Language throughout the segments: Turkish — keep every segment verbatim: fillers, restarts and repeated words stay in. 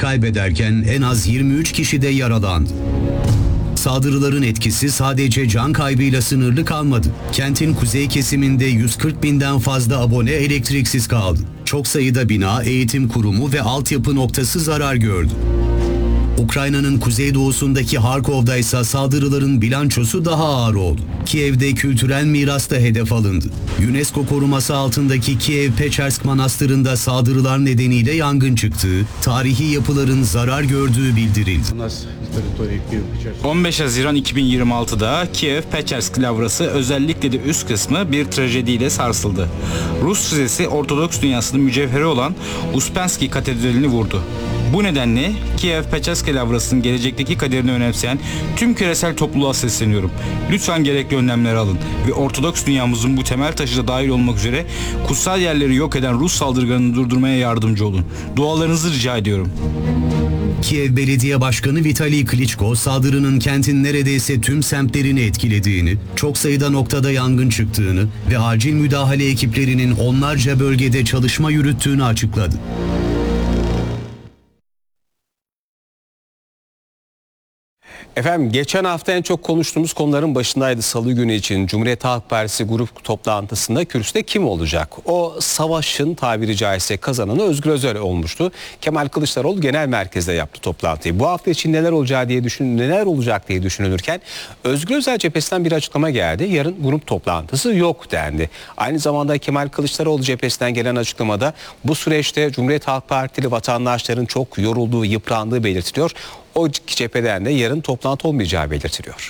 kaybederken en az yirmi üç kişi de yaralandı. Saldırıların etkisi sadece can kaybıyla sınırlı kalmadı. Kentin kuzey kesiminde yüz kırk binden fazla abone elektriksiz kaldı. Çok sayıda bina, eğitim kurumu ve altyapı noktası zarar gördü. Ukrayna'nın kuzeydoğusundaki Harkov'da ise saldırıların bilançosu daha ağır oldu. Kiev'de kültürel miras da hedef alındı. UNESCO koruması altındaki Kiev-Pechersk Manastırı'nda saldırılar nedeniyle yangın çıktığı, tarihi yapıların zarar gördüğü bildirildi. on beş Haziran iki bin yirmi altıda Kiev-Pechersk lavrası özellikle de üst kısmı bir trajediyle sarsıldı. Rus füzesi Ortodoks dünyasının mücevheri olan Uspensky Katedrali'ni vurdu. Bu nedenle Kiev-Pechersk lavrasının gelecekteki kaderini önemseyen tüm küresel topluluğa sesleniyorum. Lütfen gerekli önlemleri alın ve Ortodoks dünyamızın bu temel taşı da dahil olmak üzere kutsal yerleri yok eden Rus saldırganını durdurmaya yardımcı olun. Dualarınızı rica ediyorum. Kiev Belediye Başkanı Vitali Klitschko, saldırının kentin neredeyse tüm semtlerini etkilediğini, çok sayıda noktada yangın çıktığını ve acil müdahale ekiplerinin onlarca bölgede çalışma yürüttüğünü açıkladı. Efendim geçen hafta en çok konuştuğumuz konuların başındaydı Salı günü için. Cumhuriyet Halk Partisi grup toplantısında kürsüde kim olacak? O savaşın tabiri caizse kazananı Özgür Özel olmuştu. Kemal Kılıçdaroğlu genel merkezde yaptı toplantıyı. Bu hafta için neler olacağı diye düşün, neler olacak diye düşünülürken Özgür Özel cephesinden bir açıklama geldi. Yarın grup toplantısı yok dendi. Aynı zamanda Kemal Kılıçdaroğlu cephesinden gelen açıklamada bu süreçte Cumhuriyet Halk Partili vatandaşların çok yorulduğu, yıprandığı belirtiliyor. O cepheden de yarın toplantı olmayacağı belirtiliyor.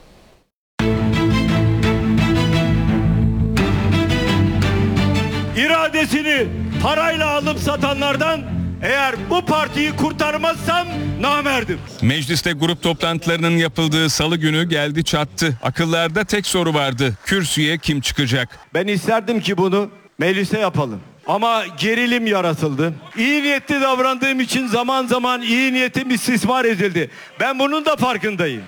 İradesini parayla alıp satanlardan eğer bu partiyi kurtarmazsam namerdim. Mecliste grup toplantılarının yapıldığı Salı günü geldi çattı. Akıllarda tek soru vardı. Kürsüye kim çıkacak? Ben isterdim ki bunu meclise yapalım. Ama gerilim yaratıldı. İyi niyetli davrandığım için zaman zaman iyi niyetim istismar edildi. Ben bunun da farkındayım.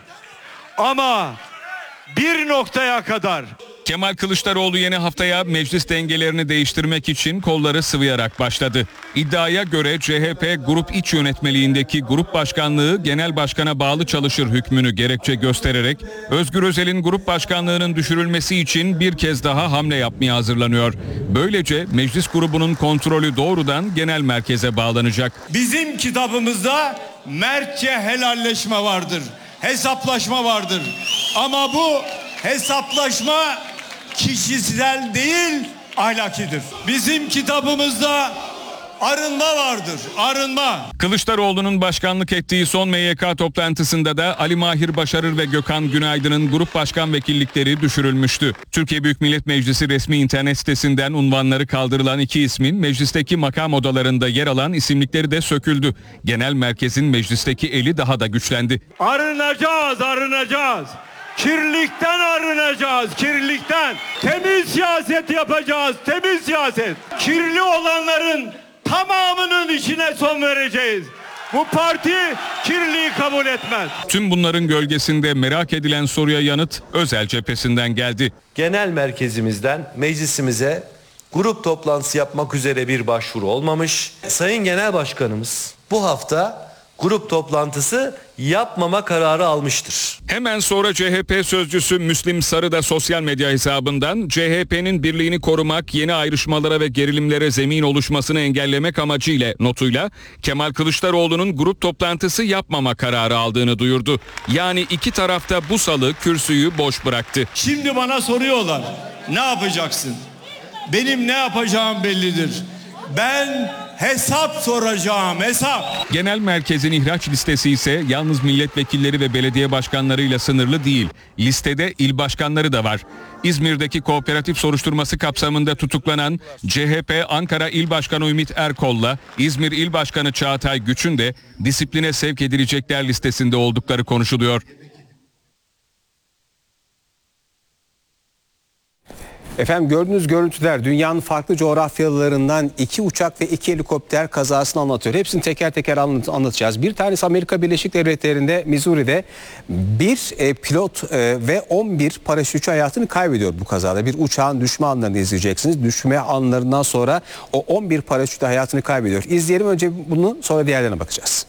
Ama bir noktaya kadar. Kemal Kılıçdaroğlu yeni haftaya meclis dengelerini değiştirmek için kolları sıvayarak başladı. İddiaya göre C H P grup iç yönetmeliğindeki grup başkanlığı genel başkana bağlı çalışır hükmünü gerekçe göstererek Özgür Özel'in grup başkanlığının düşürülmesi için bir kez daha hamle yapmaya hazırlanıyor. Böylece meclis grubunun kontrolü doğrudan genel merkeze bağlanacak. Bizim kitabımızda mertçe helalleşme vardır. Hesaplaşma vardır. Ama bu hesaplaşma kişisel değil, ahlakidir. Bizim kitabımızda arınma vardır, arınma. Kılıçdaroğlu'nun başkanlık ettiği son M Y K toplantısında da Ali Mahir Başarır ve Gökhan Günaydın'ın grup başkan vekillikleri düşürülmüştü. Türkiye Büyük Millet Meclisi resmi internet sitesinden unvanları kaldırılan iki ismin meclisteki makam odalarında yer alan isimlikleri de söküldü. Genel merkezin meclisteki eli daha da güçlendi. Arınacağız, arınacağız. Kirlilikten arınacağız, kirlilikten. Temiz siyaset yapacağız, temiz siyaset. Kirli olanların tamamının içine son vereceğiz. Bu parti kirliliği kabul etmez. Tüm bunların gölgesinde merak edilen soruya yanıt Özel cephesinden geldi. Genel merkezimizden meclisimize grup toplantısı yapmak üzere bir başvuru olmamış. Sayın Genel Başkanımız bu hafta grup toplantısı yapmama kararı almıştır. Hemen sonra C H P sözcüsü Müslim Sarı da sosyal medya hesabından C H P'nin birliğini korumak, yeni ayrışmalara ve gerilimlere zemin oluşmasını engellemek amacıyla notuyla Kemal Kılıçdaroğlu'nun grup toplantısı yapmama kararı aldığını duyurdu. Yani iki tarafta bu salı kürsüyü boş bıraktı. Şimdi bana soruyorlar, ne yapacaksın? Benim ne yapacağım bellidir. Ben hesap soracağım, hesap. Genel merkezin ihraç listesi ise yalnız milletvekilleri ve belediye başkanlarıyla sınırlı değil. Listede il başkanları da var. İzmir'deki kooperatif soruşturması kapsamında tutuklanan C H P Ankara İl Başkanı Ümit Erkol'la İzmir İl Başkanı Çağatay Güç'ün de disipline sevk edilecekler listesinde oldukları konuşuluyor. Efendim gördüğünüz görüntüler dünyanın farklı coğrafyalarından iki uçak ve iki helikopter kazasını anlatıyor. Hepsini teker teker anlatacağız. Bir tanesi Amerika Birleşik Devletleri'nde Missouri'de bir e, pilot e, ve on bir paraşütçü hayatını kaybediyor bu kazada. Bir uçağın düşme anlarını izleyeceksiniz. Düşme anlarından sonra o on bir paraşütçü hayatını kaybediyor. İzleyelim önce bunu, sonra diğerlerine bakacağız.